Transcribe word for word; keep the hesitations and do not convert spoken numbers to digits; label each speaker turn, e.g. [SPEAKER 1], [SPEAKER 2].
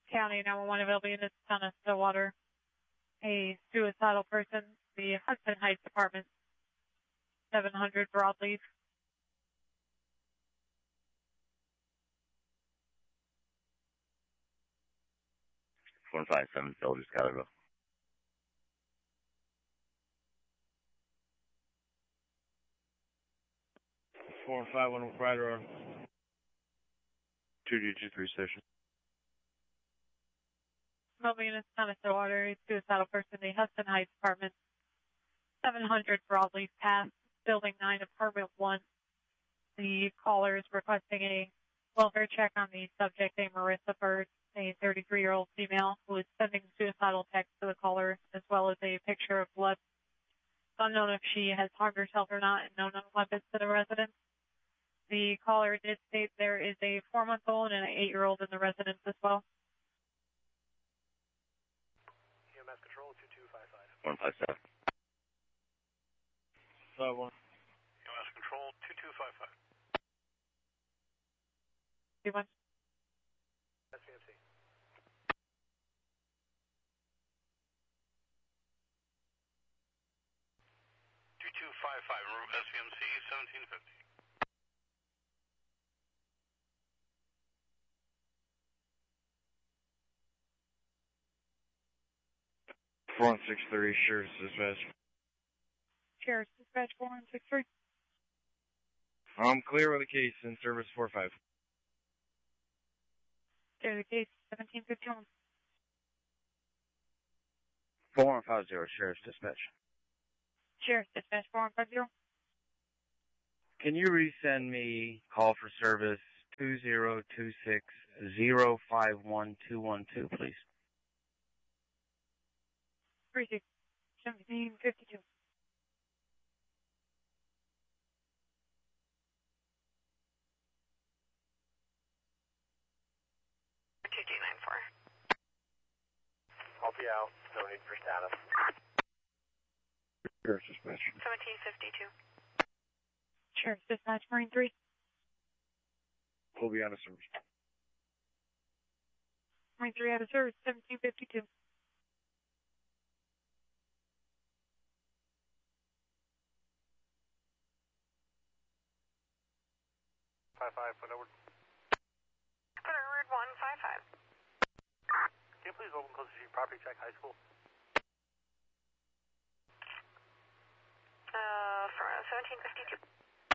[SPEAKER 1] County nine one one available units on a Stillwater. A suicidal person, the Hudson Heights Apartment, seven hundred Broadleaf.
[SPEAKER 2] four five seven, Soldier Schuylerville.
[SPEAKER 3] four and five, one rider on two D two three station.
[SPEAKER 1] Mobile units on a Stillwater, a suicidal person, the Hudson Heights Apartment, seven hundred Broadleaf Path, Building nine, Apartment one. The caller is requesting a welfare check on the subject, a Marissa Bird, a thirty-three-year-old female who is sending suicidal text to the caller, as well as a picture of blood. It's unknown if she has harmed herself or not, and no known weapons to the residence. The caller did state there is a four-month-old and an eight-year-old in the residence as well.
[SPEAKER 4] E M S control two two five five.
[SPEAKER 2] one five seven.
[SPEAKER 3] five one.
[SPEAKER 4] E M S control two two five five.
[SPEAKER 1] two one.
[SPEAKER 4] S V M C. two two five five, S V M C seventeen fifty.
[SPEAKER 3] four one six three, Sheriff's Dispatch.
[SPEAKER 1] Sheriff's Dispatch four one six three.
[SPEAKER 3] I'm clear with the case in service four five.
[SPEAKER 1] Clear the case, seventeen fifty-one.
[SPEAKER 2] four one five zero, Sheriff's Dispatch.
[SPEAKER 1] Sheriff's Dispatch four one five zero.
[SPEAKER 2] Can you resend me call for service two zero two six zero five one two one two, please?
[SPEAKER 1] three six, seventeen fifty-two.
[SPEAKER 5] two two nine four.
[SPEAKER 4] I'll be out. No need for status.
[SPEAKER 3] Sheriff's Dispatch.
[SPEAKER 5] seventeen fifty-two.
[SPEAKER 1] Sheriff's Dispatch Marine three.
[SPEAKER 3] We'll be out of service.
[SPEAKER 1] Marine three out of service, seventeen fifty-two.
[SPEAKER 4] five five, put over.
[SPEAKER 5] Put over one five five.
[SPEAKER 4] Can you please open close to property check high school?
[SPEAKER 5] Uh, from seventeen fifty-two.